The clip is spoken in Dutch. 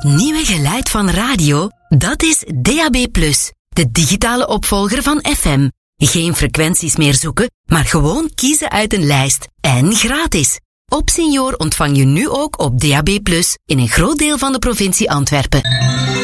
nieuwe geluid van radio, dat is DAB+, de digitale opvolger van FM. Geen frequenties meer zoeken, maar gewoon kiezen uit een lijst. En gratis. Op Senior ontvang je nu ook op DAB+ in een groot deel van de provincie Antwerpen.